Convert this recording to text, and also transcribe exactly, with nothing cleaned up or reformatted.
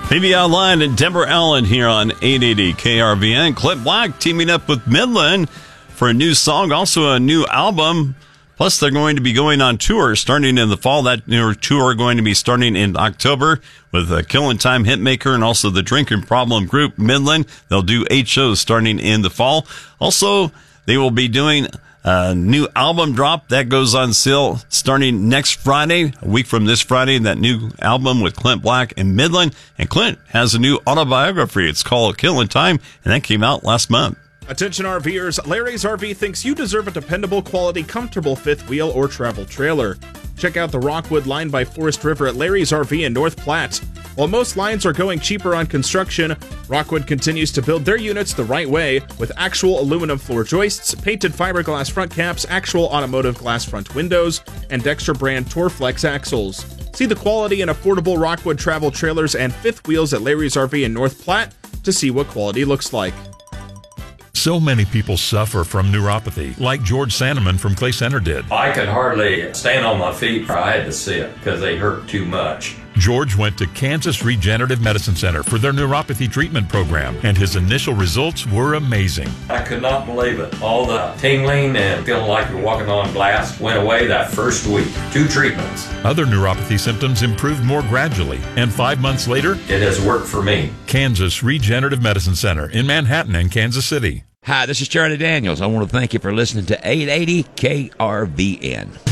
Maybe Online and Deborah Allen here on eight eighty K R V N. Clint Black teaming up with Midland for a new song, also a new album. Plus, they're going to be going on tour starting in the fall. That new tour going to be starting in October with a Killing Time hitmaker and also the Drinking Problem group Midland. They'll do eight shows starting in the fall. Also, they will be doing a new album drop that goes on sale starting next Friday, a week from this Friday. That new album with Clint Black and Midland. And Clint has a new autobiography. It's called Killing Time, and that came out last month. Attention RVers, Larry's R V thinks you deserve a dependable, quality, comfortable fifth wheel or travel trailer. Check out the Rockwood line by Forest River at Larry's R V in North Platte. While most lines are going cheaper on construction, Rockwood continues to build their units the right way with actual aluminum floor joists, painted fiberglass front caps, actual automotive glass front windows, and Dexter brand Torflex axles. See the quality and affordable Rockwood travel trailers and fifth wheels at Larry's R V in North Platte to see what quality looks like. So many people suffer from neuropathy, like George Sandeman from Clay Center did. I could hardly stand on my feet. I had to sit because they hurt too much. George went to Kansas Regenerative Medicine Center for their neuropathy treatment program, and his initial results were amazing. I could not believe it. All the tingling and feeling like you're walking on glass went away that first week. Two treatments. Other neuropathy symptoms improved more gradually, and five months later, it has worked for me. Kansas Regenerative Medicine Center in Manhattan and Kansas City. Hi, this is Charlie Daniels. I want to thank you for listening to eight eighty K R V N.